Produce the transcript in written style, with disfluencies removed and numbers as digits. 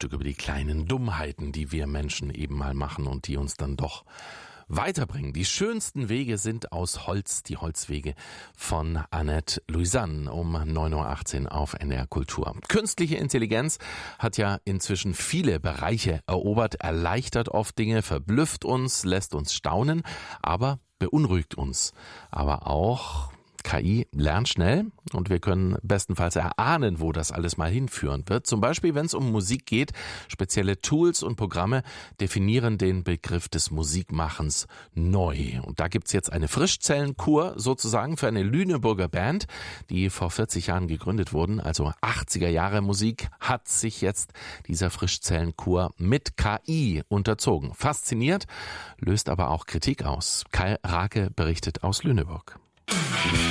Stück über die kleinen Dummheiten, die wir Menschen eben mal machen und die uns dann doch weiterbringen. Die schönsten Wege sind aus Holz, die Holzwege von Annette Louisanne um 9.18 Uhr auf NDR Kultur. Künstliche Intelligenz hat ja inzwischen viele Bereiche erobert, erleichtert oft Dinge, verblüfft uns, lässt uns staunen, aber beunruhigt uns. Aber auch KI lernt schnell und wir können bestenfalls erahnen, wo das alles mal hinführen wird. Zum Beispiel, wenn es um Musik geht, spezielle Tools und Programme definieren den Begriff des Musikmachens neu. Und da gibt's jetzt eine Frischzellenkur sozusagen für eine Lüneburger Band, die vor 40 Jahren gegründet wurden. Also 80er Jahre Musik hat sich jetzt dieser Frischzellenkur mit KI unterzogen. Fasziniert, löst aber auch Kritik aus. Kai Rake berichtet aus Lüneburg.